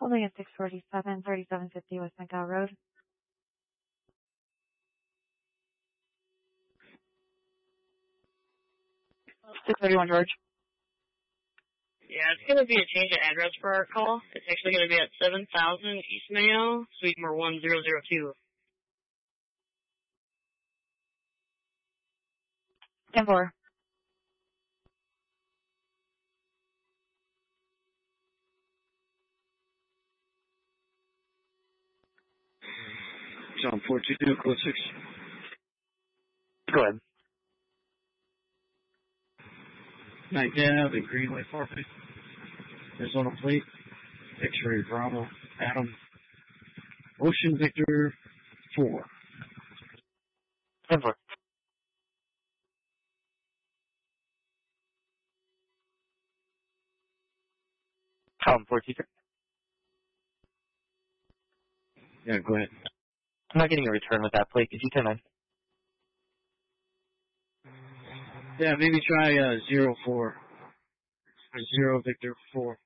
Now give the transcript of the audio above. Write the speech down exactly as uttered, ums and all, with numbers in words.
Holding at six forty-seven, thirty-seven fifty West McGow Road. six thirty-one George. Yeah, it's going to be a change of address for our call. It's actually going to be at seven thousand East Mayo, suite number one zero zero two. ten four. John four two two, code six. Go ahead. Night Ave, Greenway Farfig. Arizona plate. X-ray Bravo. Adam. Ocean Victor four. ten four. Column four two three. Yeah, go ahead. I'm not getting a return with that plate. Could you ten nine? Yeah, maybe try uh, zero four. Zero Victor four.